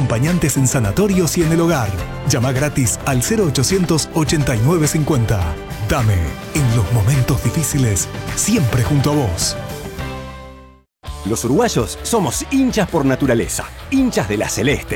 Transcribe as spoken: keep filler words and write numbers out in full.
acompañantes en sanatorios y en el hogar. Llama gratis al cero ochocientos ochenta y nueve cincuenta. Dame, en los momentos difíciles, siempre junto a vos. Los uruguayos somos hinchas por naturaleza, hinchas de la celeste.